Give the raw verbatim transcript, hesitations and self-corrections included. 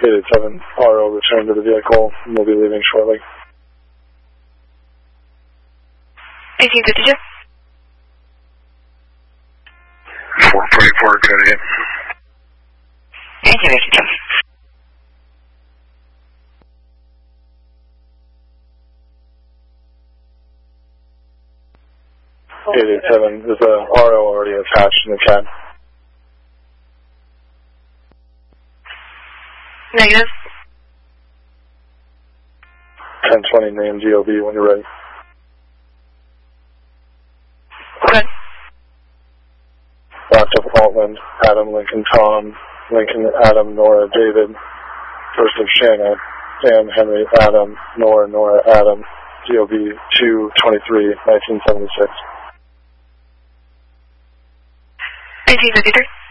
eight eight seven R O, return to the vehicle, and we'll be leaving shortly. eighteen fifty-two. four forty-four, code eight. eighteen fifty-two. eight eight seven, is the R O already attached in the cab? Negative. ten twenty, name G O B when you're ready. Good. Locked up Altland, Adam, Lincoln, Tom, Lincoln, Adam, Nora, David, first of Shanna, Sam, Henry, Adam, Nora, Nora, Adam, G O B two twenty-three, nineteen seventy-six. eighteen fifty-three.